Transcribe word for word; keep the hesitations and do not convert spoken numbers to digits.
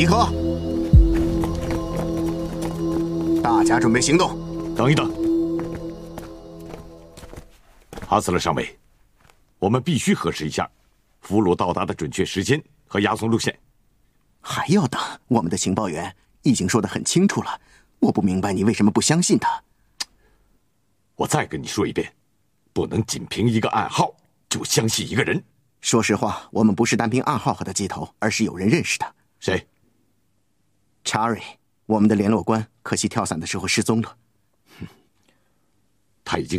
集合，大家准备行动。 等一等，阿斯勒上尉，我们必须核实一下俘虏到达的准确时间和押送路线。 还要等？我们的情报员已经说得很清楚了，我不明白你为什么不相信他。 我再跟你说一遍，不能仅凭一个暗号就相信一个人。 说实话，我们不是单凭暗号和他接头，而是有人认识他。 谁？ 查瑞，我们的联络官，可惜跳伞的时候失踪了。 他已经